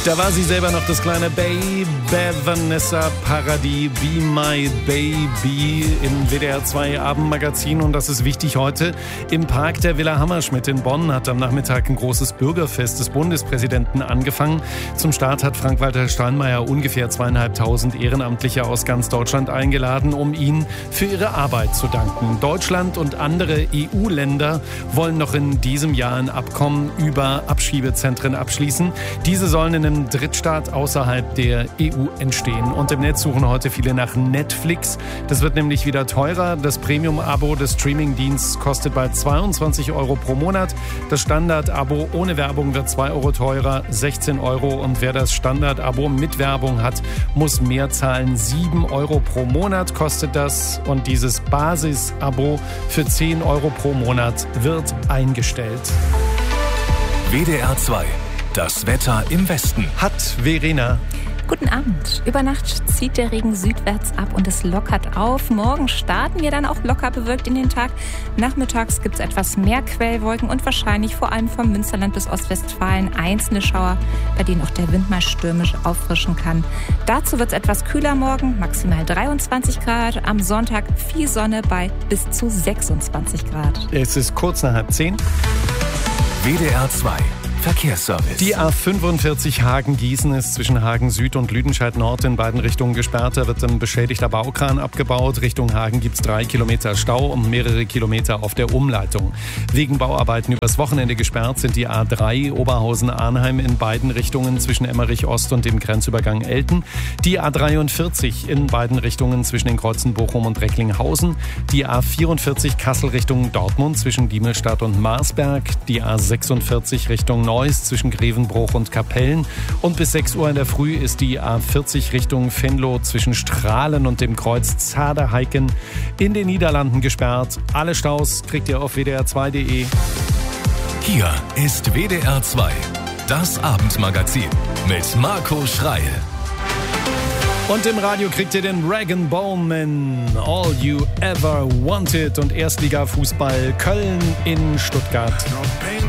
Da war sie selber noch das kleine Baby, Vanessa Paradis, Be My Baby im WDR 2 Abendmagazin. Und das ist wichtig heute. Im Park der Villa Hammerschmidt in Bonn hat am Nachmittag ein großes Bürgerfest des Bundespräsidenten angefangen. Zum Start hat Frank-Walter Steinmeier ungefähr 2.500 Ehrenamtliche aus ganz Deutschland eingeladen, um ihnen für ihre Arbeit zu danken. Deutschland und andere EU-Länder wollen noch in diesem Jahr ein Abkommen über Abschiebezentren abschließen. Diese sollen in einem Drittstaat außerhalb der EU entstehen. Und im Netz suchen heute viele nach Netflix. Das wird nämlich wieder teurer. Das Premium-Abo des Streaming-Dienstes kostet bald 22 € pro Monat. Das Standard-Abo ohne Werbung wird 2 € teurer, 16 €. Und wer das Standard-Abo mit Werbung hat, muss mehr zahlen. 7 € pro Monat kostet das. Und dieses Basis-Abo für 10 € pro Monat wird eingestellt. WDR 2. Das Wetter im Westen. Hat Verena. Guten Abend. Über Nacht zieht der Regen südwärts ab und es lockert auf. Morgen starten wir dann auch locker bewölkt in den Tag. Nachmittags gibt es etwas mehr Quellwolken und wahrscheinlich vor allem vom Münsterland bis Ostwestfalen einzelne Schauer, bei denen auch der Wind mal stürmisch auffrischen kann. Dazu wird es etwas kühler morgen, maximal 23 Grad. Am Sonntag viel Sonne bei bis zu 26 Grad. Es ist kurz nach 10:30. WDR 2. Verkehrsservice. Die A45 Hagen-Gießen ist zwischen Hagen Süd und Lüdenscheid Nord in beiden Richtungen gesperrt. Da wird ein beschädigter Baukran abgebaut. Richtung Hagen gibt es 3 Kilometer Stau und mehrere Kilometer auf der Umleitung. Wegen Bauarbeiten übers Wochenende gesperrt sind die A3 Oberhausen-Arnheim in beiden Richtungen zwischen Emmerich Ost und dem Grenzübergang Elten. Die A43 in beiden Richtungen zwischen den Kreuzen Bochum und Recklinghausen. Die A44 Kassel Richtung Dortmund zwischen Diemelstadt und Marsberg. Die A46 Richtung Neuss zwischen Grevenbruch und Kapellen. Und bis 6 Uhr in der Früh ist die A40 Richtung Venlo zwischen Strahlen und dem Kreuz Zaderheiken in den Niederlanden gesperrt. Alle Staus kriegt ihr auf wdr2.de. Hier ist WDR 2. Das Abendmagazin mit Marco Schreil. Und im Radio kriegt ihr den Rag & Bone Man, All You Ever Wanted und Erstliga-Fußball Köln in Stuttgart.